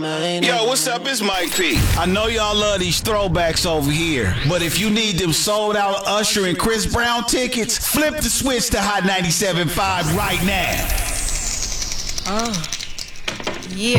Yo, what's up? It's Mike P. I know y'all love these throwbacks over here, but if you need them sold out Usher and Chris Brown tickets, flip the switch to Hot 97.5 right now. Oh, yeah.